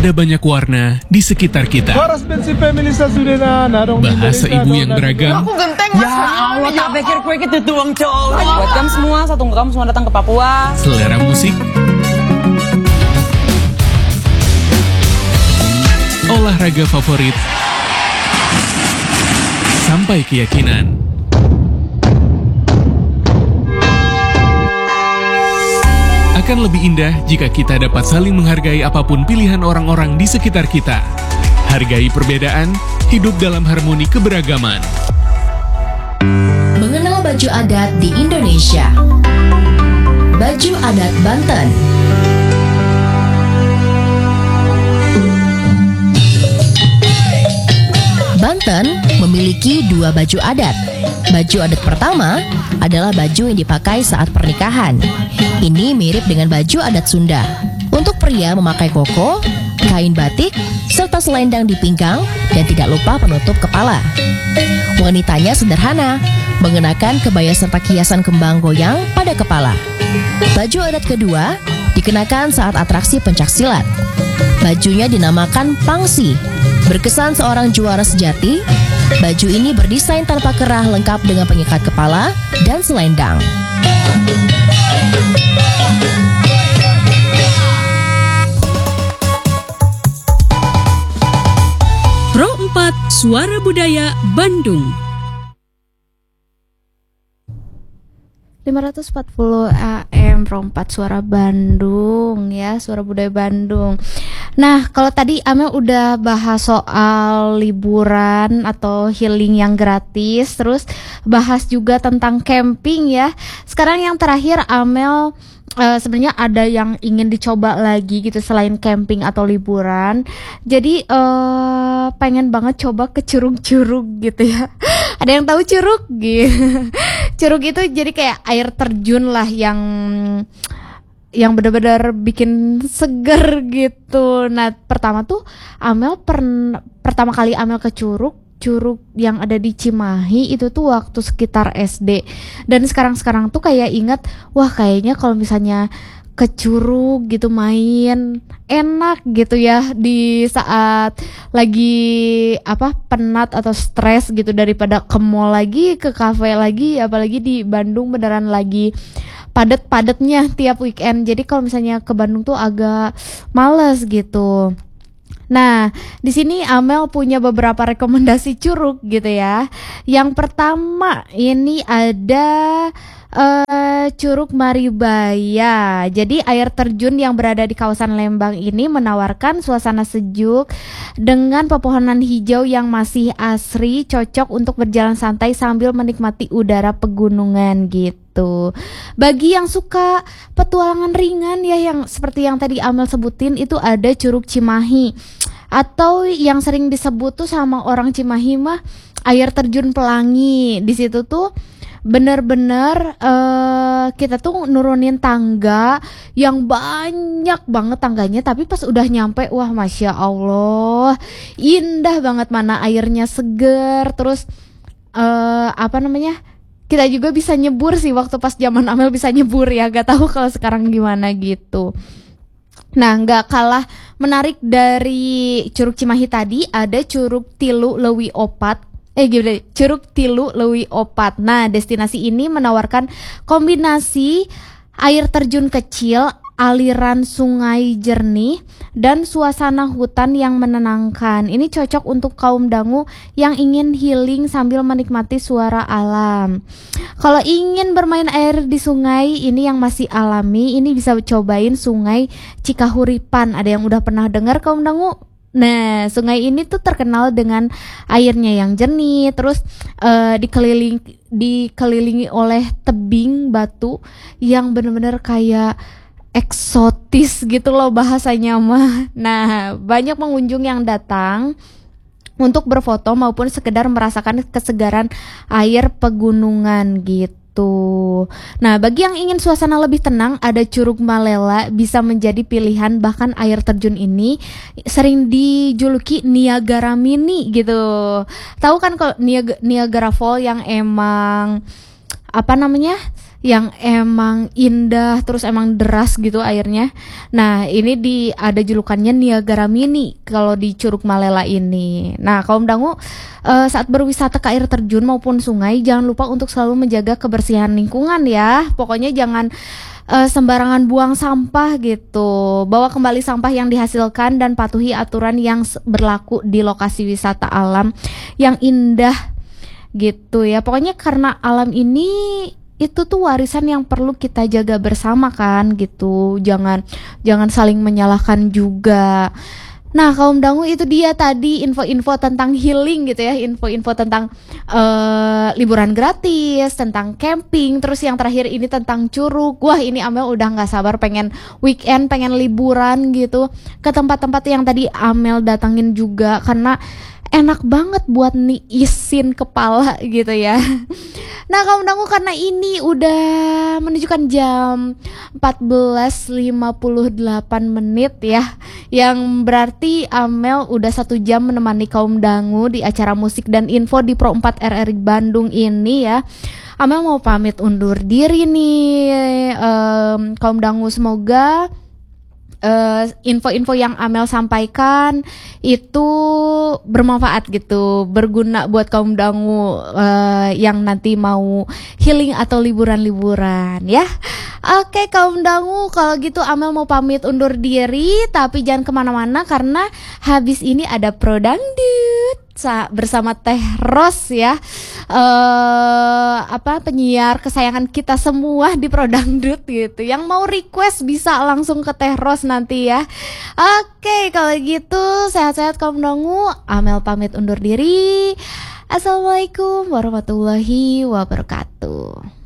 Ada banyak warna di sekitar kita. Bahasa ibu yang beragam. Aku genteng mas. Ya Allah, tak pikir kue itu tuang cowok. Buat kamu semua, satu kamu semua datang ke Papua. Selera musik. Olahraga favorit. Sampai keyakinan. Akan lebih indah jika kita dapat saling menghargai apapun pilihan orang-orang di sekitar kita. Hargai perbedaan, hidup dalam harmoni keberagaman. Mengenal baju adat di Indonesia. Baju adat Banten. Banten memiliki dua baju adat. Baju adat pertama adalah baju yang dipakai saat pernikahan. Ini mirip dengan baju adat Sunda. Untuk pria memakai koko, kain batik, serta selendang di pinggang, dan tidak lupa penutup kepala. Wanitanya sederhana, mengenakan kebaya serta hiasan kembang goyang pada kepala. Baju adat kedua dikenakan saat atraksi pencaksilat. Bajunya dinamakan pangsi, berkesan seorang juara sejati. Baju ini berdesain tanpa kerah lengkap dengan pengikat kepala dan selendang. Pro 4 Suara Budaya Bandung. 540 AM Pro 4 Suara Bandung ya, Suara Budaya Bandung. Nah, kalau tadi Amel udah bahas soal liburan atau healing yang gratis, terus bahas juga tentang camping ya. Sekarang yang terakhir Amel sebenarnya ada yang ingin dicoba lagi gitu selain camping atau liburan. Jadi pengen banget coba ke curug-curug gitu ya. Ada yang tahu curug gitu? Curug itu jadi kayak air terjun lah yang benar-benar bikin seger gitu. Nah, pertama tuh pertama kali Amel ke curug yang ada di Cimahi itu tuh waktu sekitar SD. Dan sekarang tuh kayak ingat, wah kayaknya kalau misalnya ke curug gitu main enak gitu ya di saat lagi penat atau stres gitu daripada ke mall lagi, ke kafe lagi, apalagi di Bandung beneran lagi padat-padatnya tiap weekend. Jadi kalau misalnya ke Bandung tuh agak males gitu. Nah, di sini Amel punya beberapa rekomendasi curug gitu ya. Yang pertama ini ada Curug Maribaya. Jadi air terjun yang berada di kawasan Lembang ini menawarkan suasana sejuk dengan pepohonan hijau yang masih asri, cocok untuk berjalan santai sambil menikmati udara pegunungan gitu. Bagi yang suka petualangan ringan ya, yang seperti yang tadi Amel sebutin, itu ada Curug Cimahi, atau yang sering disebut tuh sama orang Cimahi mah air terjun Pelangi. Di situ tuh bener-bener kita tuh nurunin tangga yang banyak banget tangganya, tapi pas udah nyampe, wah Masya Allah, indah banget, mana airnya seger. Terus kita juga bisa nyebur sih, waktu pas zaman Amel bisa nyebur ya, gak tahu kalau sekarang gimana gitu. Nah, gak kalah menarik dari Curug Cimahi tadi, ada Curug Tilu Leuwi Opat. Curug Tilu Leuwi Opat. Nah, destinasi ini menawarkan kombinasi air terjun kecil, aliran sungai jernih, dan suasana hutan yang menenangkan. Ini cocok untuk kaum dangu yang ingin healing sambil menikmati suara alam. Kalau ingin bermain air di sungai ini yang masih alami, ini bisa cobain Sungai Cikahuripan. Ada yang udah pernah dengar kaum dangu? Nah, sungai ini tuh terkenal dengan airnya yang jernih, terus dikelilingi oleh tebing batu yang benar-benar kayak eksotis gitu loh bahasanya mah. Nah, banyak pengunjung yang datang untuk berfoto maupun sekedar merasakan kesegaran air pegunungan gitu. Nah, bagi yang ingin suasana lebih tenang, ada Curug Malela bisa menjadi pilihan. Bahkan air terjun ini sering dijuluki Niagara Mini gitu. Tahu kan kalau Niagara Fall yang emang yang emang indah, terus emang deras gitu airnya. Nah, ini ada julukannya Niagara Mini kalau di Curug Malela ini. Nah, kaum dangu saat berwisata ke air terjun maupun sungai, jangan lupa untuk selalu menjaga kebersihan lingkungan ya. Pokoknya jangan sembarangan buang sampah gitu. Bawa kembali sampah yang dihasilkan dan patuhi aturan yang berlaku di lokasi wisata alam yang indah gitu ya. Pokoknya karena alam ini itu tuh warisan yang perlu kita jaga bersama kan gitu. Jangan saling menyalahkan juga. Nah, kaum dangu itu dia tadi info-info tentang healing gitu ya, info-info tentang liburan gratis, tentang camping, terus yang terakhir ini tentang curug. Wah, ini Amel udah nggak sabar pengen weekend, pengen liburan gitu ke tempat-tempat yang tadi Amel datangin juga karena enak banget buat niisin kepala gitu ya. Nah, kaum dangu karena ini udah menunjukkan jam 14.58 ya, yang berarti Amel udah 1 jam menemani kaum dangu di acara musik dan info di Pro 4 RRI Bandung ini ya. Amel mau pamit undur diri nih, kaum dangu, semoga info-info yang Amel sampaikan itu bermanfaat gitu, berguna buat kaum dangu yang nanti mau healing atau liburan-liburan ya. Oke kaum dangu, kalau gitu Amel mau pamit undur diri, tapi jangan kemana-mana karena habis ini ada Pro Dangdut bersama Teh Ros ya, penyiar kesayangan kita semua di Pro Dangdut gitu. Yang mau request bisa langsung ke Teh Ros nanti ya. Oke, kalau gitu sehat-sehat kaum dangu. Amel pamit undur diri. Assalamualaikum warahmatullahi wabarakatuh.